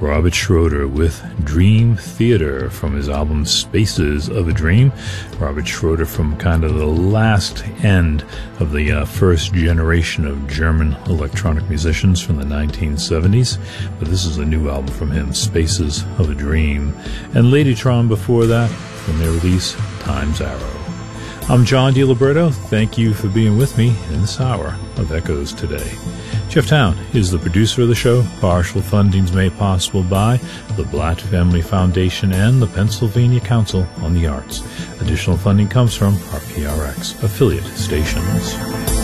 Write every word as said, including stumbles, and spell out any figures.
Robert Schroeder with Dream Theater from his album Spaces of a Dream. Robert Schroeder from kind of the last end of the uh, first generation of German electronic musicians from the nineteen seventies. But this is a new album from him, Spaces of a Dream. And Ladytron before that, from their release, Time's Arrow. I'm John DiLiberto. Thank you for being with me in this hour of Echoes today. Jeff Town is the producer of the show. Partial funding is made possible by the Blatt Family Foundation and the Pennsylvania Council on the Arts. Additional funding comes from our P R X affiliate stations.